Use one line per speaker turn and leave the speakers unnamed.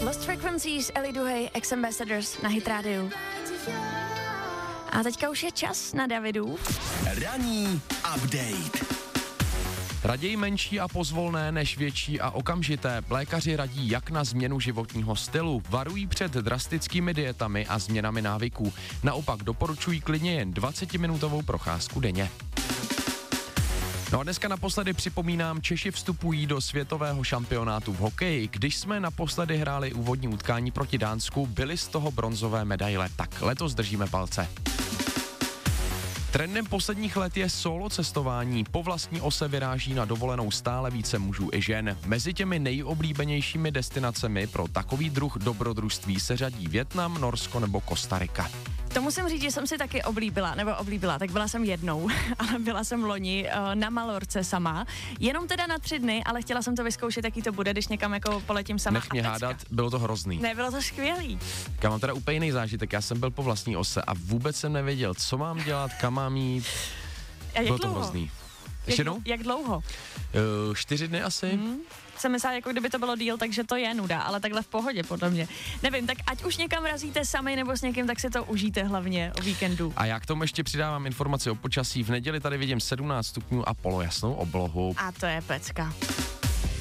Lost Frequencies, Ellie Duhay, Ex-Ambassadors na Hit Radio. A teďka už je čas na Davidův
Ranní update.
Raději menší a pozvolné než větší a okamžité. Lékaři radí jak na změnu životního stylu, varují před drastickými dietami a změnami návyků. Naopak doporučují klidně jen 20-minutovou procházku denně. No a dneska naposledy připomínám, Češi vstupují do světového šampionátu v hokeji. Když jsme naposledy hráli úvodní utkání proti Dánsku, byly z toho bronzové medaile. Tak letos držíme palce. Trendem posledních let je solo cestování. Po vlastní ose vyráží na dovolenou stále více mužů i žen. Mezi těmi nejoblíbenějšími destinacemi pro takový druh dobrodružství se řadí Vietnam, Norsko nebo Kostarika.
To musím říct, že jsem si taky oblíbila, tak byla jsem jednou, ale byla jsem loni na Malorce sama, jenom teda na 3 dny, ale chtěla jsem to vyzkoušet, jaký to bude, když někam jako poletím sama.
Nech mě hádat, bylo to hrozný.
Ne, bylo to skvělý.
Já mám teda úplně jiný zážitek, já jsem byl po vlastní ose a vůbec jsem nevěděl, co mám dělat, kam mám jít. Bylo to hrozný. Ještě jednou?
Jak dlouho?
4 dny asi.
Jsem myslela, jako kdyby to bylo díl, takže to je nuda, ale takhle v pohodě, podle mě. Nevím, tak ať už někam razíte sami nebo s někým, tak si to užijte hlavně o víkendu.
A já k tomu ještě přidávám informaci o počasí. V neděli tady vidím 17 stupňů a polojasnou oblohu.
A to je pecka.